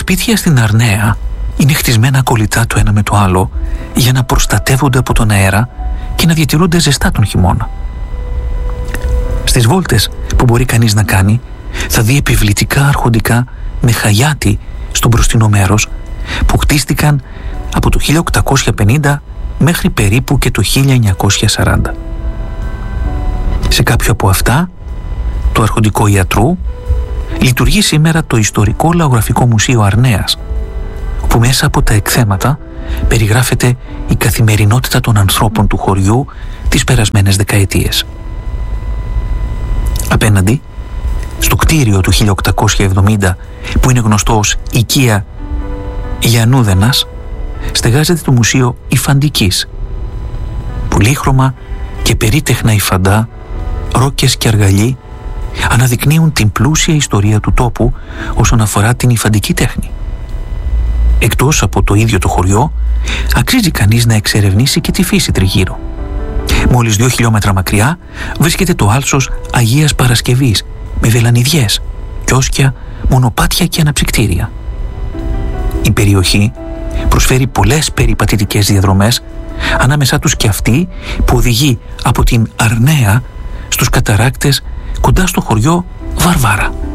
σπίτια στην Αρναία είναι χτισμένα κολλητά το ένα με το άλλο για να προστατεύονται από τον αέρα και να διατηρούνται ζεστά τον χειμώνα. Στις βόλτες που μπορεί κανείς να κάνει θα δει επιβλητικά αρχοντικά με χαγιάτι στο μπροστινό μέρος που χτίστηκαν από το 1850 μέχρι περίπου και το 1940. Σε κάποιο από αυτά, το αρχοντικό Ιατρού, λειτουργεί σήμερα το Ιστορικό Λαογραφικό Μουσείο Αρναίας, όπου μέσα από τα εκθέματα περιγράφεται η καθημερινότητα των ανθρώπων του χωριού τις περασμένες δεκαετίες. Απέναντι, στο κτίριο του 1870 που είναι γνωστό ως οικία Γιαννούδενας, στεγάζεται το Μουσείο Υφαντικής. Πολύχρωμα και περίτεχνα υφαντά, ρόκες και αργαλιοί αναδεικνύουν την πλούσια ιστορία του τόπου όσον αφορά την υφαντική τέχνη. Εκτός από το ίδιο το χωριό, αξίζει κανείς να εξερευνήσει και τη φύση τριγύρω. Μόλις 2 χιλιόμετρα μακριά βρίσκεται το άλσος Αγίας Παρασκευής με βελανιδιές, κιόσκια, μονοπάτια και αναψυκτήρια. Η περιοχή προσφέρει πολλές περιπατητικές διαδρομές, ανάμεσά τους και αυτή που οδηγεί από την Αρναία στους καταράκτες κοντά στο χωριό Βαρβάρα.